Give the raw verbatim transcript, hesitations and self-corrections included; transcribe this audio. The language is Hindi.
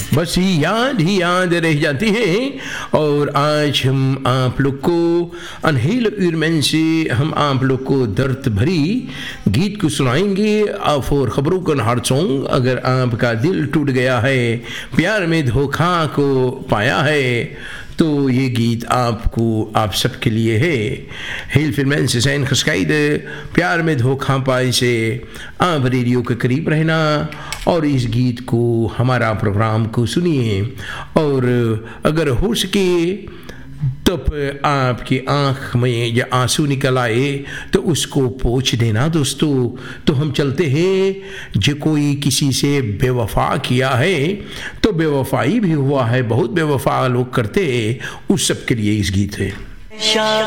बस याद ही याद रह जाती है। और आज हम आप लोग को अनहिल उर्मन से हम आप लोग को दर्द भरी गीत को सुनाएंगे और खबरों का हार्ट सॉन्ग। अगर आपका दिल टूट गया है, प्यार में धोखा को पाया है, तो ये गीत आपको आप सबके लिए है। हिल फिल्म से सैन खसकाइद प्यार में धोखा पाए से आप रेडियो के करीब रहना और इस गीत को हमारा प्रोग्राम को सुनिए। और अगर हो सके तब आपकी आँख में या आंसू निकल आए तो उसको पोंछ देना दोस्तों। तो हम चलते हैं, जो कोई किसी से बेवफा किया है तो बेवफाई भी हुआ है, बहुत बेवफा लोग करते, उस सब के लिए इस गीत है।